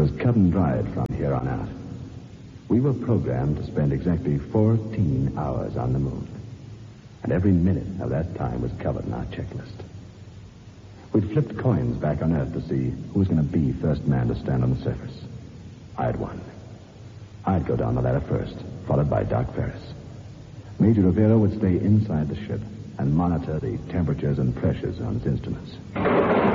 was cut and dried from here on out. We were programmed to spend exactly 14 hours on the moon. And every minute of that time was covered in our checklist. We'd flipped coins back on Earth to see who was going to be first man to stand on the surface. I'd won. I'd go down the ladder first, followed by Doc Ferris. Major Rivera would stay inside the ship and monitor the temperatures and pressures on its instruments.